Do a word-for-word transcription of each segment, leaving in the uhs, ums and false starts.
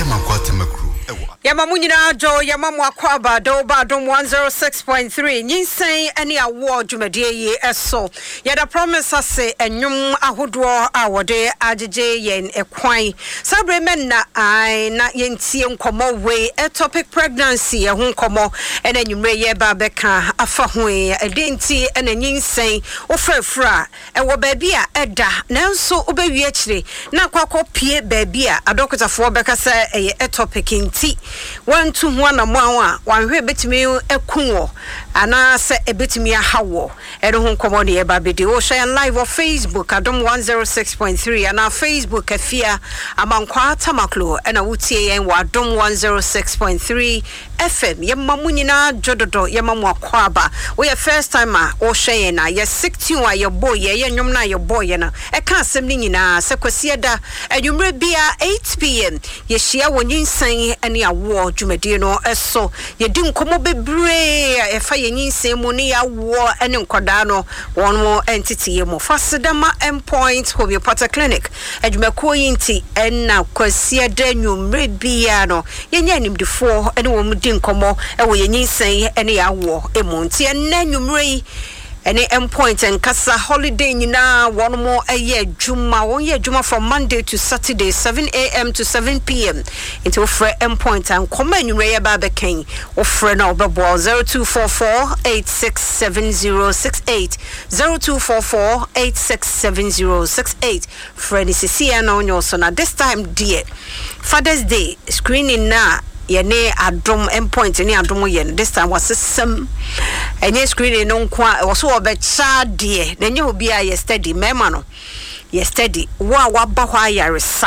Yama Quatema crew. Yamamunina Jo Yamamu Akwaba Doba Dom one oh six point three Ninsay any award Jumadie eso Yada promise us say enyum ahodro awode ajeje yen ekwai Sabre men na ai na yentie nkomo we a topic pregnancy ehun nkomo ena enyumre ye ba beka afa ho e denti ena ninsay ofrafra ewo baabi a eda nanso obewie akire na kwakọ pie baabi a adokotafo beka say eye a topic nti one to one a mwa one hwe betimi ekunwo ana se ebetimi ahawo eno hu komodi e ba bedi o share live on Facebook adom one oh six point three and our Facebook afia amankwa tamaklo ena wutie yen wa adom one oh six point three F M yemamu nyina jododo yemamu akwaba we first time o share na ye sixteen wa your boy ye nyom na your boy na e ka asem ni nyina se kwasi da adwumre bia eight p m ye hia wonyinsan ene awo dwumadi no eso ye di nkomo bebre e fa ye nyinsan mu ne yawo ene nkoda no won mo entity ye mo fasedama endpoint homeopathic clinic adwumako yinti enna kwasi da nwumre bia no ye nya nimdifo ene wo mu di nkomo e wo ye nyinsan ene yawo emu nti enna nwumre any endpoint and kasa holiday nyina one more a year juma one year juma from Monday to Saturday seven a m to seven p m into offer endpoint and come anywhere ba be ken offer na obebo zero two four four eight six seven zero six eight zero two four four eight six seven zero six eight Freddy Cecilia na onyo so na this time dear Father's Day screening na yene adom endpoint ni adom yen this time was some enye screen no kwa was wo be cha de na nye obi a yesterday mema no yesterday wo a waba hwa yaresa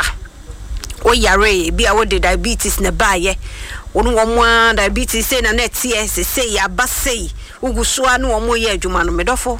o yare bi a wo de diabetes na baye wonu wo mo diabetes say na net ye say ya ba say uguso anu wo mo ye adwuma no medofo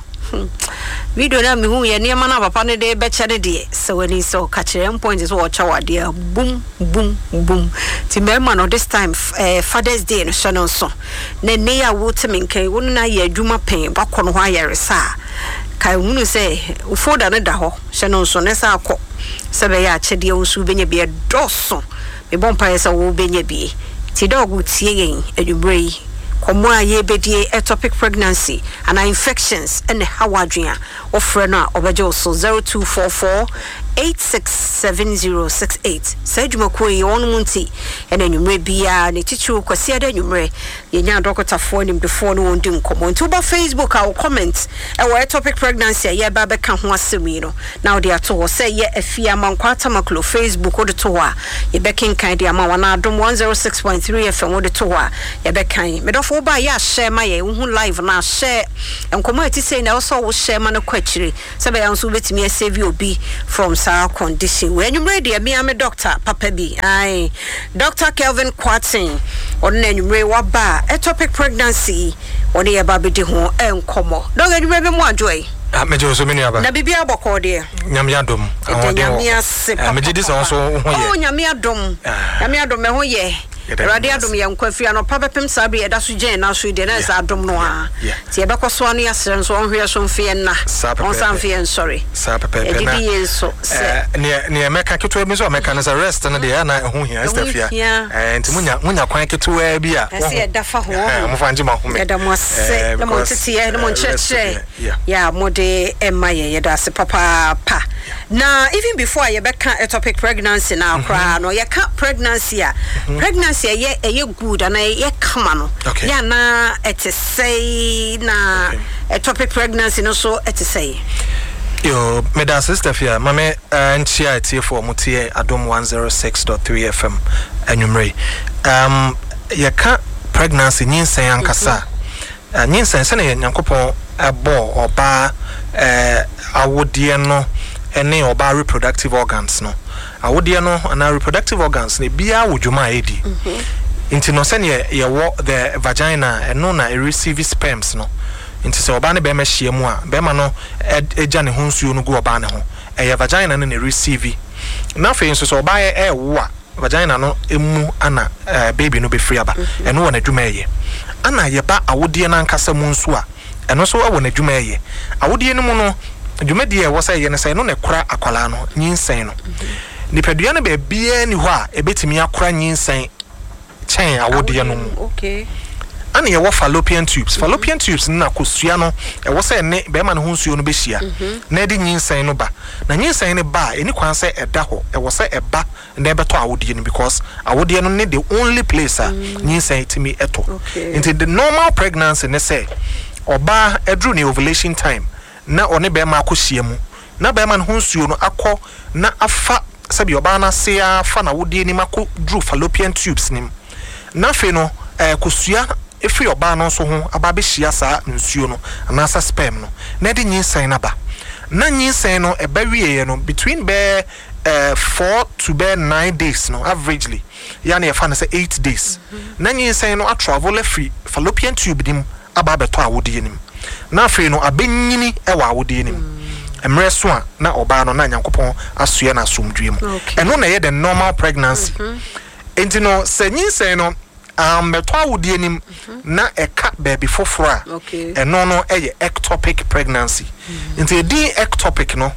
video na me hu ye ne ma na papa ne de be chere de so wani so ka chere point is wo cha wade boom boom boom ti mema no this time uh, Father's Day no so no so na ne ya wo te menkan wonu na ye adwuma pen bakọ no hwa yaresa kai hunu say ufoda ne da ho hye no so ne sa akọ se be ya chede wo su benye be doso me bompa ye sa wo benye bi ti dog tie yen adwubrei komo aye bedie a topic pregnancy and infections and how adria offer na obejo so zero two four four eight six seven zero six eight sajuma ko ye won munti ena nwumre bia ne tichu kwasi ada nwumre ye nya doctor fo nim de fo no won di nkomo nti ba Facebook a comment e wo topic pregnancy ye ba be ka ho asemi no now they are to say ye afia mankwata maklo Facebook o de to a ye be ken kan de ama wana adom one oh six point three F M o de to a ye be kan me do fo ba ya share ma ye hu live na share nkomo ati say na so wo share ma no kwachiri se be ya nso betimi save obi from our condition. When you ready, me am a doctor, Papa B. I Doctor Kelvin Quatin on any waba a topic pregnancy on the baby de home and como. Don't get you more joy. I made you so many about Nabibia Bocordia. Yamiadum. Yamia sip. I made this also. Oh, Yamiadum. Yamiadum, oh, yeah. Radio dum yam kwafi ano papa pem sabe eda so gen na so de na sa dum no a ti e be ko so ne asere so on hwe so mfe na on san fe sorry sa papa pe na ne ne meka keto mi so meka na sa rest na de na ho hia stafia eh nti munya munya kwan keto a bi a se e da fa ho mo fa nji ma ho me eda mo se na mo tete e na mo cheche ya mo de emaye ye da se papa pa na even before ye beka a topic pregnancy na akra no ye ka pregnancy a pregnancy ye ye good and ye come no ya na et say na a topic pregnancy no so et say yo me da sister fia mame ntia tie for mutie adom one oh six point three F M anumre um ye ka pregnancy nyinsen ankasa nyinsen se na yankopon ebo oba eh awodie no ene oba reproductive organs no awodie no na reproductive organs ne bia wodwuma edi inti no se ne ye wo the vagina eno na receive sperms no inti se oba ne be ma hie mu a be ma no eja ne honsuo no go oba ne ho eye vagina no ne receive na fe nso so oba e wo a vagina no emu ana baby no be free aba eno wo na dwuma eye ana ye ba awodie na nkasa mu nso a eno so wo na dwuma eye awodie no mu no dwumadi e wo say ye ne say no ne kora akwala no nyinsen no nipadua no be bia ni ho a ebetimi akora nyinsan chen awode no mu okay ana ye wo fallopian tubes mm-hmm. fallopian tubes na kosua no e wo se ne be ma no hunsuo no be hia na de nyinsan no ba na nyinsan ne ba eni kwan se eda ho e wo se eba na be to awode no because awode no ne the only place a nyinsan timi eto into the normal pregnancy ne say oba edru ne ovulation time na one be ma akohia mu na be ma no hunsuo no akọ na afa sabi oba na se afa na awode ni mako dru fallopian tubes nim na fe no eh kosua efi oba no so ho aba be hia sa nsuo no anasa sperm no na de nyinsan na ba na nyinsan no e ba wiye no between be uh, four to be nine days no averagely yani e fa na say eight days mm-hmm. na nyinsan no a travel free fallopian tube dim aba beto awode nim na afi no abenyini e wa awode nim mm. emre so a na oba no na nyankopon asoe na asomdwe mu okay. eno na ye the normal pregnancy mm-hmm. enti no se nyinsan no um beto awode nim mm-hmm. na eka baby fofora okay. eno no eye ectopic pregnancy mm. enti di ectopic no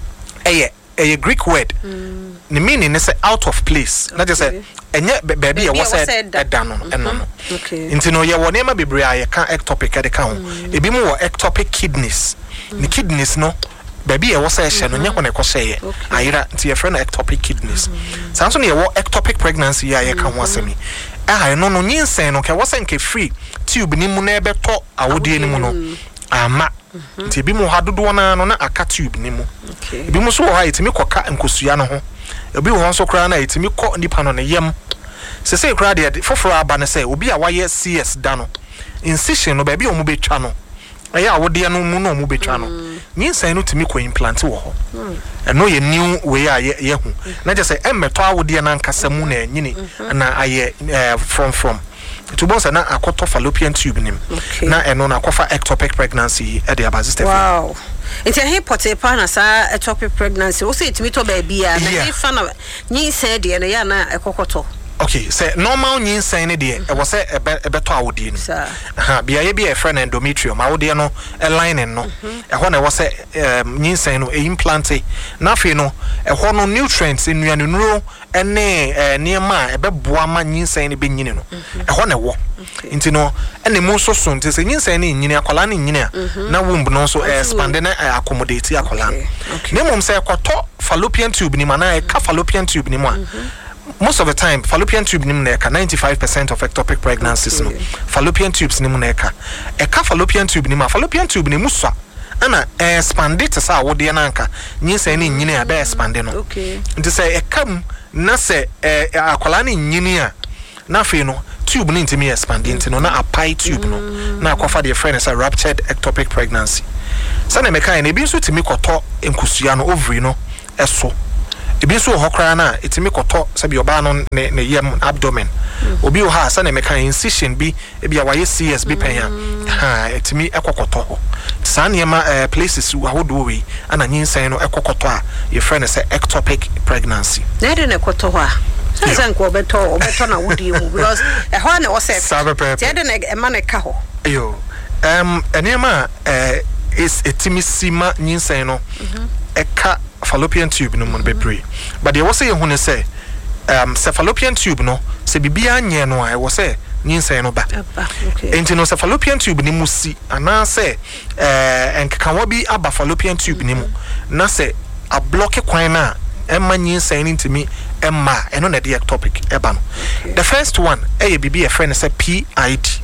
eye a Greek word mm. the meaning is out of place okay. Not just say enye baby e was said dan no eno no okay enti no ye wona ma bebre aye ka ectopic e de ka ho ebi mu wo ectopic kidneys mm. the kidneys no baby e was say hye no nya ko na ko hye ayira enti ye friend ectopic kidneys sanso no ye wo ectopic pregnancy ya ye ka ho asemi ah no no nyinsen no ke was nke free tube ni mu na ebe to awode ni mu no ama nti bi mu hadodo na no na aka tube ni mu bi mu so ho ha itimi koka nkosua no ho obi ho so kra na itimi ko nipa no ne yam se se kra de foforo aba ne se obi a waye C S da no incision no ba bi o mu betwa no eya awode no mu no mu betwa no nyinsan no timi ko implant wo ho eno ye new way a ye hu na je se emmeto awode na nkasa mu na anyini na aye from from to bonsa na akoto fallopian tube nim okay. Na eno na akofa ectopic pregnancy e de abazi Stephen. Wow. Enti he pote pa na sa ectopic pregnancy o se itimi to ba bia na e fa na nyi se de na ya na ekokoto. Okay, say normal nyinsan ne de e wo se ebeto awode ni. Ha bia ye bia e friend endometrium awode no e line no. E ho na wo se nyinsan no e implant na afi no e ho no nutrients enuane nuro ene niema e beboa ma nyinsan ne benyini no. E ho na wo. Nti no ene mu so so nti se nyinsan ne nyini akola ne nyini a na womb no so expand na accommodate akola. Ne mom se ekoto fallopian tube ni mana e ka fallopian tube ni mu a most of the time fallopian tube nim na eka ninety-five percent of ectopic pregnancies okay. No fallopian tubes nim na eka eka fallopian tube nim fallopian tube nim so ana expand it sa wode na nka nyinsa ni nyini a be expand no okay nti say ekam na say akola ni nyini a na fe no tube ni ntimi expand nti no na apai tube no na akofa the friend is a ruptured ectopic pregnancy sana meka na ebi so timi koto enkusua no ovary no eso ebi so hokra na etimi koto sabi oba no ne ne yam abdomen obi o ha sa na meka incision bi ebi awaye C S bi pen ha etimi ekokoto ho sa na ma places ahodo we ana nyinsan no ekokoto a your friend say ectopic pregnancy na de ne koto ho a sansan ko beto obeto na wodi mu because e ho na wo say ti de ne e ma ne ka ho yo um enema eh is etimi sima nyinsan no eka fallopian tube no mon bebre but they was say hu ne say um fallopian tube no se bibia nye no I was say nyinsan no ba okay enti no fallopian tube ni musi ana say eh enkakanwa bi aba fallopian tube ni mu na say a block kwan na emma nyinsan ni ntimi emma eno na the topic eba no the first one eh bibi a friend say P I D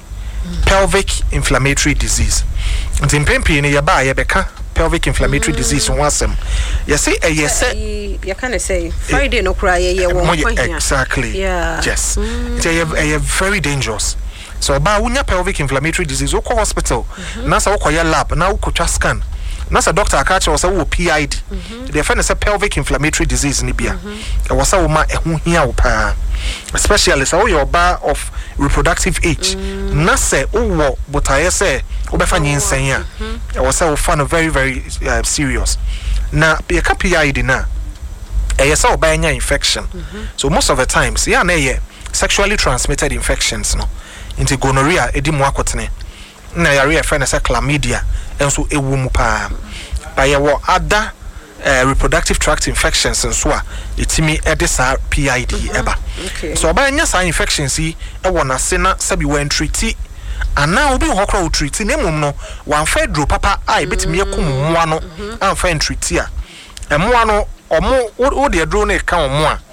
pelvic inflammatory disease enti mpempi ni yaba yebeka pelvic inflammatory mm. disease wasem you say eh yes you can say Friday no cry ye wo exactly yeah. Yes mm. it's a, a very dangerous so ba unya pelvic inflammatory disease wo hospital mm-hmm. na sa wo koye lab na wo kotwa scan na sa doctor aka che wo sa wo P I D mm-hmm. the friend say pelvic inflammatory disease ni bia e wo sa wo ma ehu hia wo pa especially so your bar of reproductive age mm. na say wo botaye say wo be fa nyinsan ya e wo say wo fa no very very uh, serious na ye ka P I D na e ye say wo ba nya infection mm-hmm. so most of the times ya na ye sexually transmitted infections no into gonorrhea edi mu akotene na yare e friend say chlamydia enso ewu mu pa ba ye wo ada uh, reproductive tract infections and so a itimi ede sa P I D eba so oba nya sa infections yi e wona se na sabi wan treat ana obi ho kra treat na mum no wan fa dro papa ai betimi yakum moa no an fa treat a emoa no omo wo de dro na ka omo a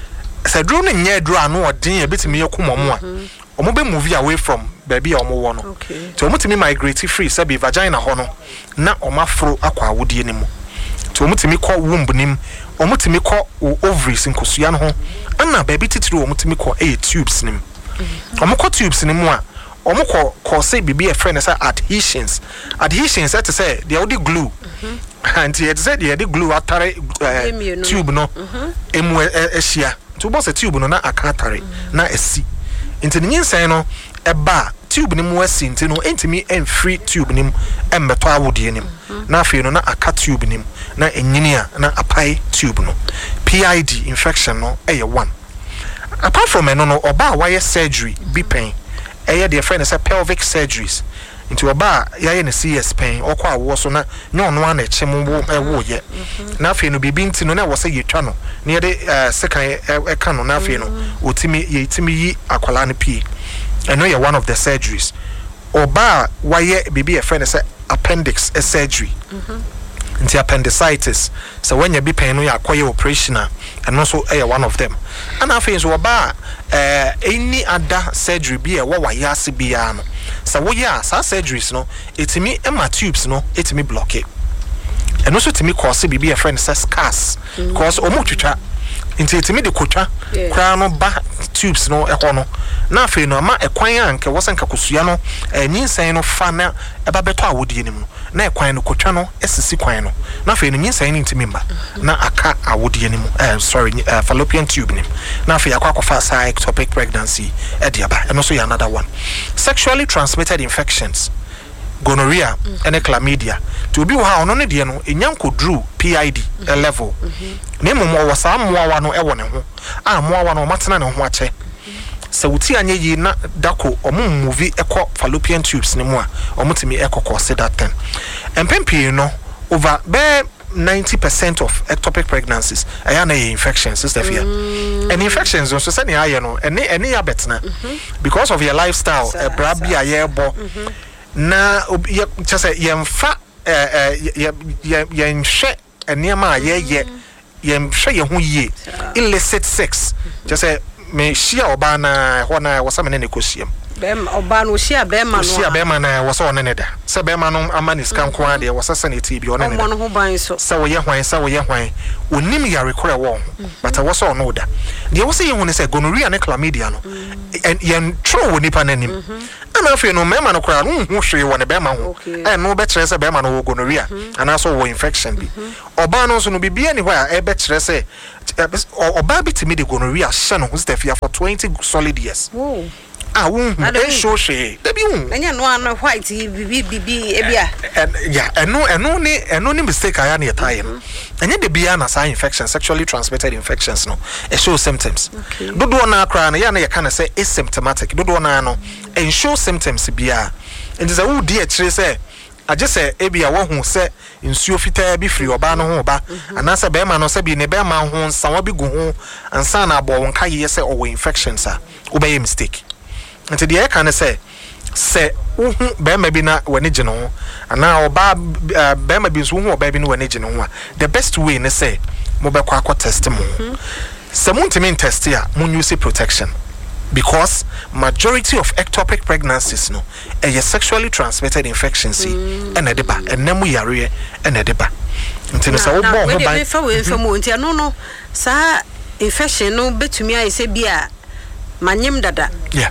se dro no nya dro anu odin e betimi yakum omo a omo be move away from baby omo wo no so omo timi migrate free sabi vagina ho no na omo afro akwa awodie ni mu so omo timi ko womb nim omo timi ko ovaries nkosua no ho ana baby titiri omo timi ko e tubes nim omo ko tubes nim a omo ko ko say bibi e friend say adhesions adhesions that say they odi glue and he said they odi glue atare tube no emu ehia to boss a tube no na akatare na esi into the nyin no eba tube nim wasi into no entimi en free tube nim embeto awodie nim na afei no na aka tube nim na enyini a na apai tube no P I D infection no eye one apart from eno no oba why surgery be pain eye the friend say pelvic surgeries into oba yaye ne C S pain okwa awo so na nyo no ana chemo ewo ye na afei no bibi nti no na wo say yetwa no na de sekan e ka no na afei no otimi ye timi yi akwala ne pie eno ye one of the surgeries oba why bibi e friend say appendix a surgery into appendicitis so when you be pain no ya akoye operation and also eh one of them and afei so oba eh any other surgery be e wo wayase bia no so wo ya sa surgeries no etimi ema tubes no etimi block it and also timi cause bibi a friend says scars cause omo twitwa into etimi de kotwa kra no ba tubes no e ho no na afei no ma ekwan anke wosanka kosua no nyinsan no fa na eba beto awodie nim no na ekwan no kotwa no esisi kwan no na afei no nyinsan ni ntimi mba na aka awodie nim eh sorry uh, fallopian tube nim na afei akwa kofa sa ectopic pregnancy e dia ba and also ya another one sexually transmitted infections gonorrhea mm-hmm. and chlamydia to be how no ne de no enyanko drew P I D mm-hmm. a level na mmom wo sa moawa no e wo ne ho a moawa no matena ne ho ache se wuti anye yi na dako omo movie ekọ fallopian tubes ne mu a omo timi ekọkọ se that ten empempi no over be ninety percent of ectopic pregnancies aya na infections sister fear mm. and infections so say na aye no ene ene ya betna because of your lifestyle e bra bia ye bo na ye chese ye mfa eh ye ye ye nhwe enema ye ye ye nhwe ye ho ye illicit sex chese me shia oba na ho na wasame ne kosiam bem oba no shia bema no shia bema na wasa one ne da se bema no amani scan ko ade wasa sanity bi one ne da ho ban so se wo ye hwan se wo ye hwan onim yare kore wo but wasa ono da de wasa ye hu ne se gonorrhea ne chlamydia no en ye tro wo nipa nanim ana afi no mema no kora no hu hwe wo ne bema ho eh no be kire se bema no wo gonorrhea ana so wo infection bi oba no so no bibia ni hwa e be kire se oba bitimi de gonorrhea hye no stefia for twenty solid years ah won e show she da bi won enya no an white bibi bibi e bia yeah eno eno ni eno ni mistake aya na yetaye no enya de bia na sa infection sexually transmitted infections no e show symptoms dodo na akra na ya na yeka na say asymptomatic dodo na no e show symptoms bia and is a wo di e kire say aje say e bia wo hu say nsuo fitaa bi free oba no ho ba anasa be ma no say bi ne be ma ho nsa wa bi gu ho ansa na abo won ka ye say o infections a wo be mistake until the can say say uhu bema bi na wani gye no ana oba bema bi so hu oba bi no wani gye no the best way ne say mo be kwa kwa test mo se mo ntimi test ya mo use protection because majority of ectopic pregnancies no are sexually transmitted infections and edeba enemu yare and edeba until say wo bo ho ban we fa we fa mo ntia no no sa infection no betumi aye se bia manyem dada yeah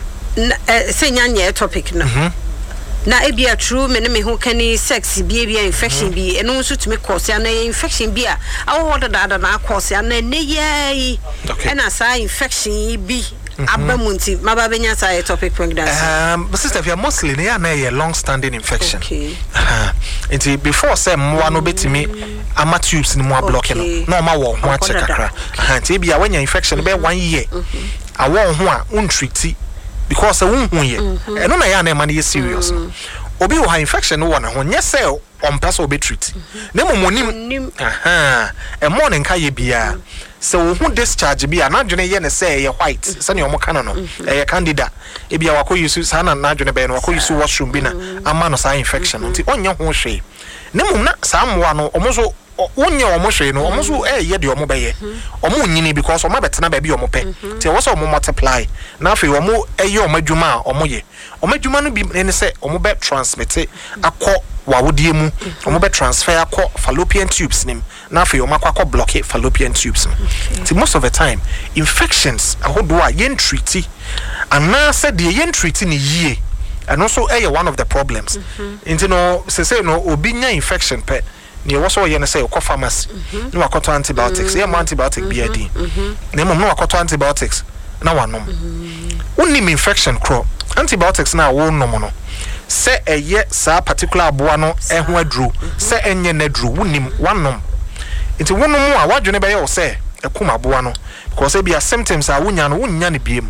say nyanya topic no na e bia true me ne me ho kani sex bia bia infection bi eno nso tumi cause ya na infection bia awo da da na cause ya na ne yi ena sa infection bi abamunti maba benya sa topic pregnancy um but sister if you are mostly na na a long standing infection okay uh it before say mo no betimi ama tubes ni mo block no na ma wo ho ache kakra ha ti bia wanya infection be one year awo ho a untreat because won hu ye eno na ya na ma na serious obi wo ha infection no wona ho nye se on person obi treat na momonim aha e mo ne nka ye bia se wo hu discharge bia na dwene ye ne se ye white se ne omo kana no e ye candida e bia wako use sa na na dwene be no wako use washroom bi na ama no sa infection nti onye ho hwe ne mum na sa moa no omo so wonye omo hwe no omo so eh ye de omo be ye omo nyini because omo betena ba bi omo pe ti wo so omo multiply na afi omo eye omo adwuma omo ye omo adwuma no bi ne se omo be transmit akọ wawodie mu omo be transfer akọ fallopian tubes nim na afi omo akọ block fallopian tubes ti most of the time infections ahodo a yen treat ana se de yen treat ni yie and also eh one of the problems into no say say no obi nya infection pe ne was all you say ko pharmacy no akoto antibiotics e mo antibiotic B I D ne mo no akoto antibiotics na wanom unim infection cro antibiotics na wo nom no se eye sa particular aboa no e ho aduru se enye na aduru unim wanom nti wonom a wadwene be ye wo se ekum aboa no because e bia symptoms a wonya no wonya ne biem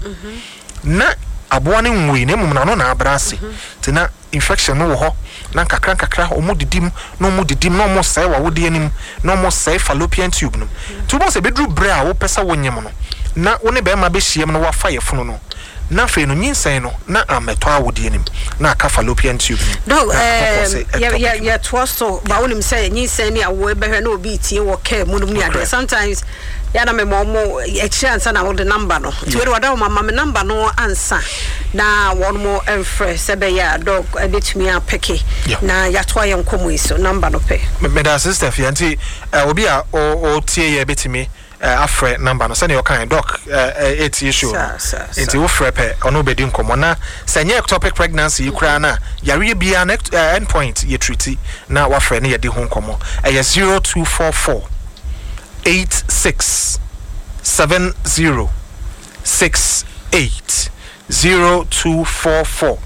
na aboa ne nwi ne mum na no na abrase ti na infection no wo ho na kakra kakra omo didim no omo didim no omo sai wa wodi anim no omo sai fallopian tube no tubo se bedru bra wo pesa wonyem no na wo ne be ma be hiem no wa fa yefunu no na fe no nyinsan no na ameto awodi anim na aka fallopian tube no eh ya ya ya twasto ba wonim say nyinsan ni awo be hwe na obi tie wo care munum ni ade sometimes ya na me momo experience na wo the number no ti we wada mama me number no ansa na won mo enfre se be ya dog ebetumi apeke na ya to ye nkomo iso number no pe me da sister fi anti obi a o tie ye betumi afre number no se ne o kan doc eight issue enti wo frɛ pe ono bedi nkomo na se nye ectopic pregnancy yikura na yare bia next end point ye treat na wa frɛ ne ye di ho nkomo e zero two four four eight six seven zero six eight zero two four four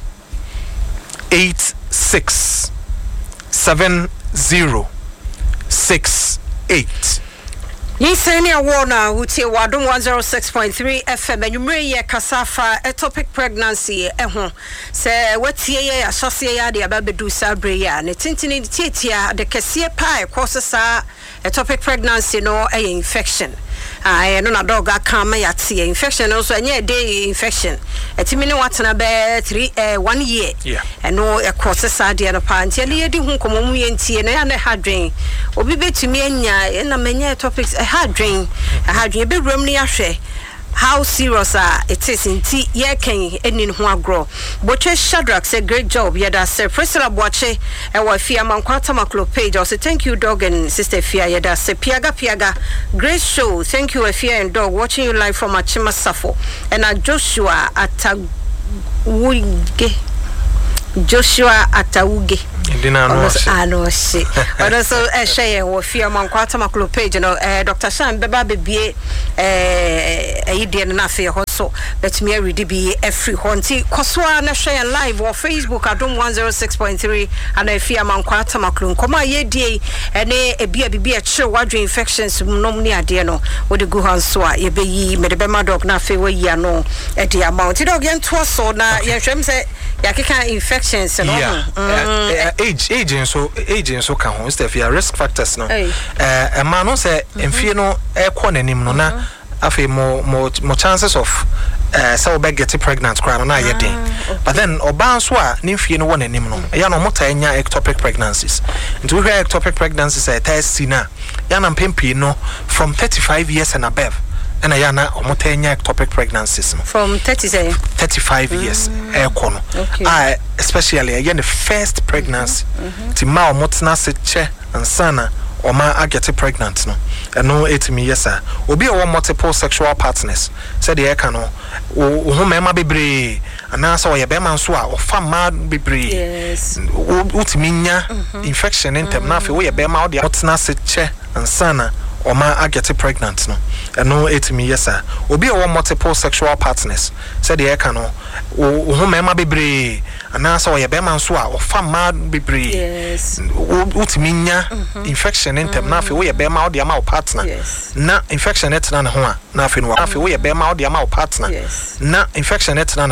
eight six seven zero six eight. Yiseni awona utie wadum one oh six point three F M enyumre ye kasafa ectopic pregnancy eho se watie ye asose ya de ababedu sabre ya ne tintini tietia de kese pa ekosesa ectopic pregnancy no e infection ah no na dog aka ma yate infection also enye day infection etimi ne watena be three eh one year yeah eno ekosesa de no pa ntia ne yedi hu komomu ye ntie na ya ne hadwen obi betumi anya na manya ectopic hadwen hadwen be rum ne ahwe how serious uh, it is inti ye ken eni ho agro Boche Shadrack say great job yeda say Priscilla Boche e wa fia mankwata maklo page also thank you dog and sister Fia yeda say piaga piaga great show thank you Fia and dog watching you live from Achima Safo and uh, Joshua Atawuge Joshua Atawuge Dina no ano she ono so e share wo fia mankwata maklo page no eh Doctor Shan beba bebie eh ayide na fe ho so let me read be every honti koswa na share live on Facebook adom one oh six point three and fia mankwata maklo nkoma yedie ene ebia bibia kire wadwe infections nom ni ade no wo de go hanso a ye beyi me de be ma dog na fe wo yi ano e de amount dog yen to so na ye hwem se yakeka infections no yeah. mm. uh, uh, age age so age so kan ho stuff ya risk factors no eh uh, ma no say emfie no e kɔ nanim no na afi mo mo mo chances of uh, so be get pregnant kra no na ye den but then oba so a ne mfie no wɔ nanim no ya no mota nya ectopic pregnancies nti we ectopic pregnancies e test na ya na mpempi no from thirty-five years and above and I na omotenya ectopic pregnancies from thirty say thirty-five mm. years e kono okay. I especially again the first pregnancy mm-hmm. ti ma omotna se che ansana oma agete pregnant no eno etimi yesa obi e wo multiple sexual partners said e ka no wo mema bebre ana so ye be man so a ofa ma bebre yes utimi nya infection intem na fe wo ye be ma wo de omotna se che ansana Oma agete pregnant no eno etimi yesa obi e wo multiple sexual partners said e ka no wo mema bebre ana so ye be man so a ofa ma bebre yes utimi nya infection intem na fe wo ye be ma wo de ama wo partner na infection etna ne ho a na fe no na fe wo ye be ma wo de ama wo partner na infection etna ne ho a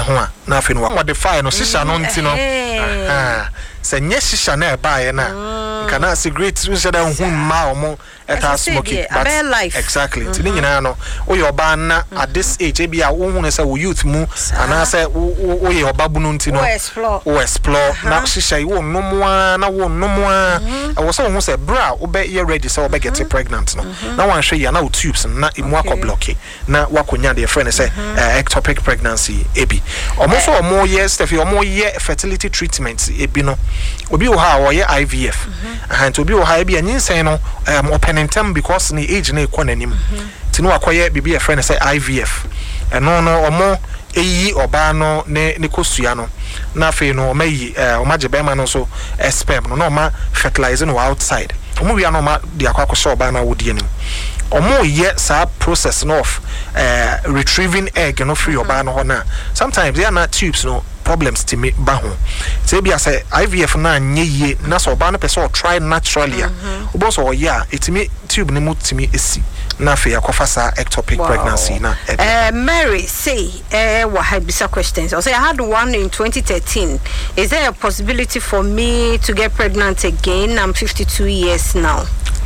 na afi no wa modify no shisha no nti no aha se nye shisha na e ba ye na kana cigarette we say that hu ma omo eta smoking but exactly nti ni nyina no wo ye oba na at this age e bia wo hu ne say wo youth mu ana say wo ye oba bu no nti no wo explore na shisha wo nomo na wo nomo a wo say wo hu say bra wo be ye ready say wo be get pregnant no na wan hwe ya na wo tubes na imu akọ block na wakonya de friend say ectopic pregnancy ebi omo so omo ye stuff omo ye fertility treatment ebi no obi wo ha wo ye I V F aha nti obi wo ha ebi anyinsen no um open time because ni age na ekọ nanim ti no akoye bibi e friend say I V F eno no omo eyi oba no ne ne kosua no na fe no omayi oma jebema no so sperm no no ma fertilize no outside omo wi no ma de akwa akọ oba na wodi anim omo ye sa process no of uh, retrieving egg no free oba no na sometimes they are not tubes no problems to me ba ho say bia say I V F na nye ye na so oba no person try naturally obo so ya etimi tube ne mu timi esi na fe akofa sa ectopic pregnancy na uh, Mary say eh uh, what had bisa questions I say I had one in twenty thirteen. Is there a possibility for me to get pregnant again? I'm fifty-two years now.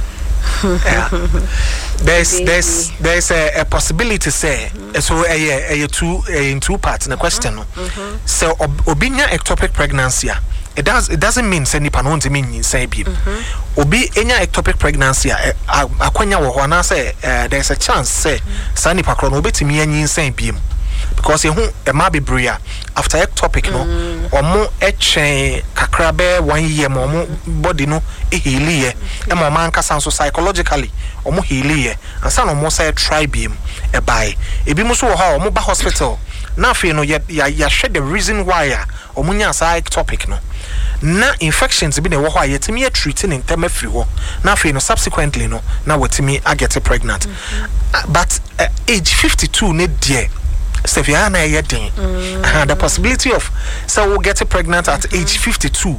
Yeah. There's there's there's a, a possibility say mm-hmm. so a a two a, in two parts in the question. Mm-hmm. So obinya ectopic pregnancy it does it doesn't mean say nipa no ntimi nyin bi obi enya ectopic pregnancy akwanya wo ho na say there's a chance say sa nipa kro no obetimi anyin san bi because ehu e ma bebrea after ectopic no omo echen kakra be one year mo omo body no e healie e mo man kasa so psychologically omo healie ansa no mo say try bi e bai e bi mo so wo ha omo ba hospital na fe no ya ya share the reason why omo nya sa ectopic no na infections bi na wo ho a yetimi treating in term afri ho na fe no subsequently no na wetimi a get pregnant mm-hmm. but uh, age fifty-two ne dear Stefiana yedin mm. the possibility of so we'll get pregnant at mm-hmm. age fifty-two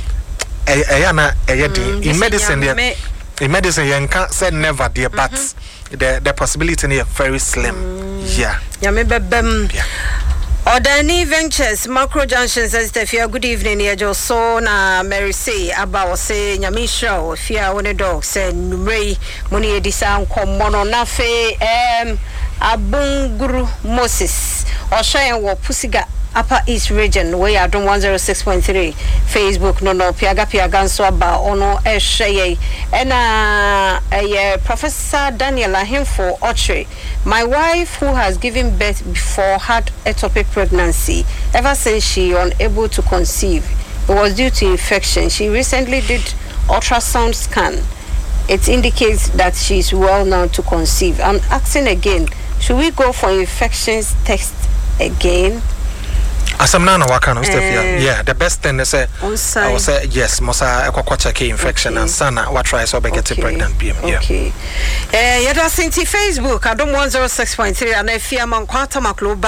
ayana yedin in medicine there me- in medicine you can't say never there but mm-hmm. the the possibility is very slim mm. yeah yeah me bebem yeah Odani Ventures Macro Junction says Stefia good evening here jo so na Mary say about say nyamisha o fia one dog say numrei moni edisa nkommo no na fe em Abunguru Moses Oshayen wo Pusiga Upper East Region where you do one oh six point three Facebook no no piaga piaga nso aba ono ehye ena eh Professor Daniel Ahimfo Ochre. My wife who has given birth before had ectopic pregnancy ever since she unable to conceive. It was due to infection. She recently did ultrasound scan. It indicates that she is well now to conceive. I'm asking again, should we go for infections test again? Asamna na waka no Stefia. Yeah, the best thing is say I will say yes, mosa ekwa check infection and sana what try so be get pregnant B M. Yeah. Okay. Eh, yada sinti Facebook adom one oh six point three and efia man kwata maklo